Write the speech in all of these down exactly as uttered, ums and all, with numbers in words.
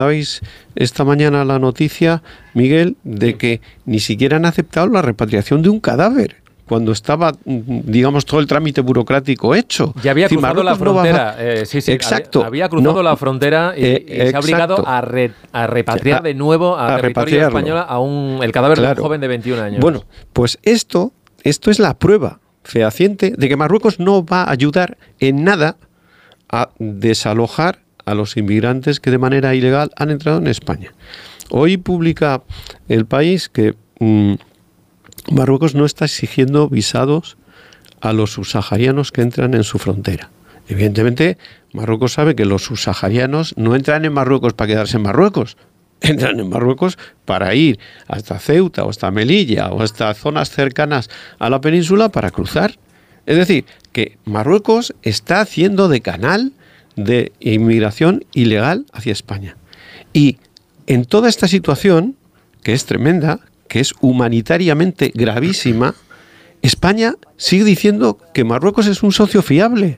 Dabais esta mañana la noticia, Miguel, de que ni siquiera han aceptado la repatriación de un cadáver cuando estaba, digamos, todo el trámite burocrático hecho. Ya había es decir, cruzado la frontera. A... Eh, sí, sí, exacto. Había, había cruzado no, la frontera y, eh, y se ha obligado a, re, a repatriar de nuevo a, a territorio español a un, el cadáver claro. de un joven de veintiún años. Bueno, pues esto, esto es la prueba fehaciente de que Marruecos no va a ayudar en nada a desalojar a los inmigrantes que de manera ilegal han entrado en España. Hoy publica El País que mmm, Marruecos no está exigiendo visados a los subsaharianos que entran en su frontera. Evidentemente, Marruecos sabe que los subsaharianos no entran en Marruecos para quedarse en Marruecos, entran en Marruecos para ir hasta Ceuta o hasta Melilla o hasta zonas cercanas a la península para cruzar. Es decir, que Marruecos está haciendo de canal de inmigración ilegal hacia España. Y en toda esta situación, que es tremenda, que es humanitariamente gravísima, España sigue diciendo que Marruecos es un socio fiable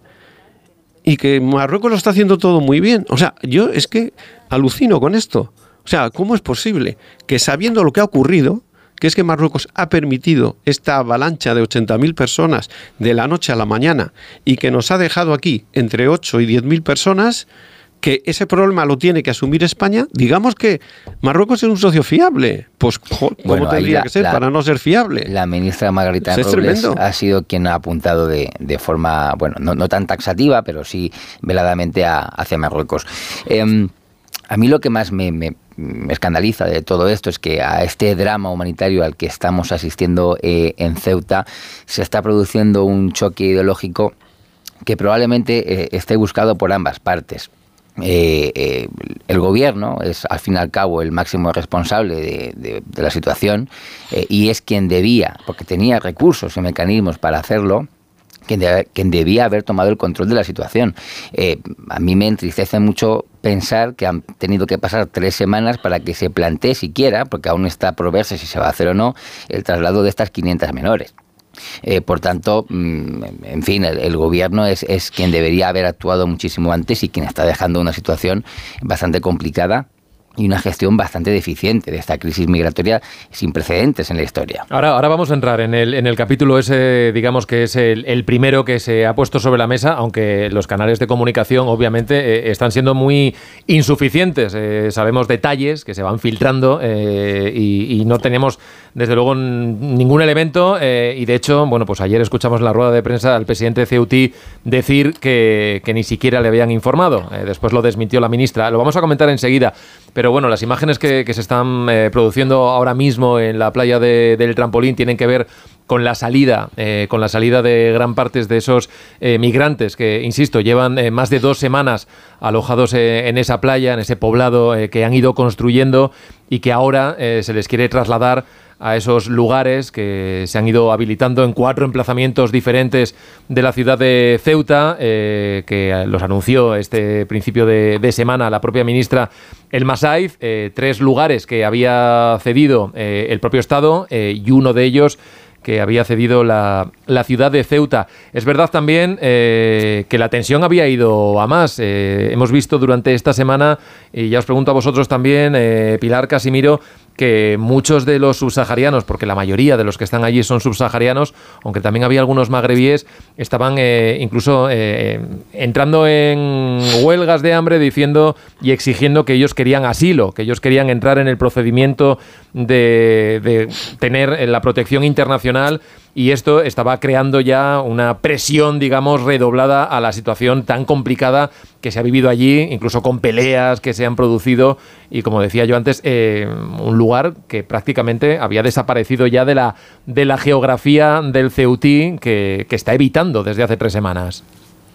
y que Marruecos lo está haciendo todo muy bien. O sea, yo es que alucino con esto. O sea, ¿cómo es posible que sabiendo lo que ha ocurrido, que es que Marruecos ha permitido esta avalancha de ochenta mil personas de la noche a la mañana y que nos ha dejado aquí entre ocho y diez mil personas, que ese problema lo tiene que asumir España? Digamos que Marruecos es un socio fiable. Pues, ¿cómo bueno, tendría la, que ser la, para no ser fiable? La ministra Margarita pues Robles ha sido quien ha apuntado de, de forma, bueno, no, no tan taxativa, pero sí veladamente a, hacia Marruecos. Eh, a mí lo que más me, me, me escandaliza de todo esto es que a este drama humanitario al que estamos asistiendo eh, en Ceuta se está produciendo un choque ideológico que probablemente eh, esté buscado por ambas partes. Eh, eh, el gobierno es al fin y al cabo el máximo responsable de, de, de la situación eh, y es quien debía, porque tenía recursos y mecanismos para hacerlo, quien, de, quien debía haber tomado el control de la situación. Eh, a mí me entristece mucho pensar que han tenido que pasar tres semanas para que se plantee siquiera, porque aún está por verse si se va a hacer o no, el traslado de estas quinientas menores. Eh, por tanto, en fin, el, el gobierno es, es quien debería haber actuado muchísimo antes y quien está dejando una situación bastante complicada y una gestión bastante deficiente de esta crisis migratoria sin precedentes en la historia. Ahora, ahora vamos a entrar en el, en el capítulo ese, digamos que es el, el primero que se ha puesto sobre la mesa, aunque los canales de comunicación obviamente eh, están siendo muy insuficientes. Eh, sabemos detalles que se van filtrando eh, y, y no tenemos desde luego ningún elemento eh, y de hecho, bueno, pues ayer escuchamos en la rueda de prensa al presidente ceutí decir que, que ni siquiera le habían informado. Eh, después lo desmintió la ministra. Lo vamos a comentar enseguida. Pero bueno, las imágenes que, que se están eh, produciendo ahora mismo en la playa de, del Trampolín tienen que ver con la salida, eh, con la salida de gran parte de esos eh, migrantes que, insisto, llevan eh, más de dos semanas alojados eh, en esa playa, en ese poblado eh, que han ido construyendo y que ahora eh, se les quiere trasladar a esos lugares que se han ido habilitando en cuatro emplazamientos diferentes de la ciudad de Ceuta, eh, que los anunció este principio de, de semana la propia ministra El Masaiz, eh, tres lugares que había cedido eh, el propio Estado eh, y uno de ellos que había cedido la, la ciudad de Ceuta. Es verdad también eh, que la tensión había ido a más. Eh, hemos visto durante esta semana, y ya os pregunto a vosotros también, eh, Pilar, Casimiro, que muchos de los subsaharianos, porque la mayoría de los que están allí son subsaharianos, aunque también había algunos magrebíes, estaban eh, incluso eh, entrando en huelgas de hambre diciendo y exigiendo que ellos querían asilo, que ellos querían entrar en el procedimiento de, de tener la protección internacional. Y esto estaba creando ya una presión, digamos, redoblada a la situación tan complicada que se ha vivido allí, incluso con peleas que se han producido y, como decía yo antes, eh, un lugar que prácticamente había desaparecido ya de la, de la geografía del ceutí que, que está evitando desde hace tres semanas.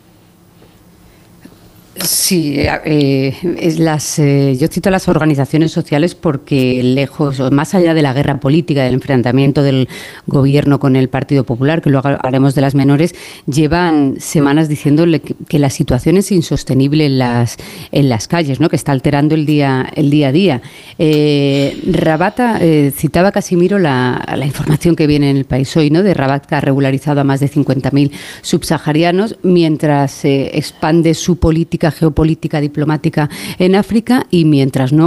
Sí, eh, es las, eh, yo cito a las organizaciones sociales porque lejos, o más allá de la guerra política, del enfrentamiento del gobierno con el Partido Popular, que luego haremos de las menores, llevan semanas diciéndole que, que la situación es insostenible en las en las calles, ¿no? Que está alterando el día el día a día. Eh, Rabata, eh, citaba Casimiro la, la información que viene en El País hoy, ¿no? De Rabat, que ha regularizado a más de cincuenta mil subsaharianos mientras eh, expande su política geopolítica, diplomática en África, y mientras no